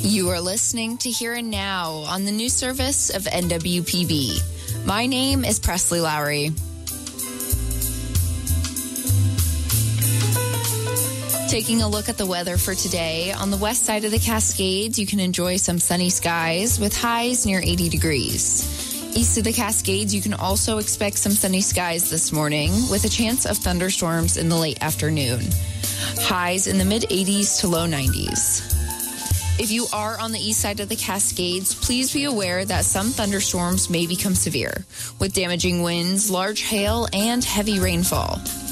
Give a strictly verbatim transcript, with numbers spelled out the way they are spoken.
You are listening to Here and Now on the news service of N W P B. My name is Presley Lowry. Taking a look at the weather for today, on the west side of the Cascades, you can enjoy some sunny skies with highs near eighty degrees. East of the Cascades, you can also expect some sunny skies this morning with a chance of thunderstorms in the late afternoon. Highs in the mid eighties to low nineties. If you are on the east side of the Cascades, please be aware that some thunderstorms may become severe, with damaging winds, large hail, and heavy rainfall.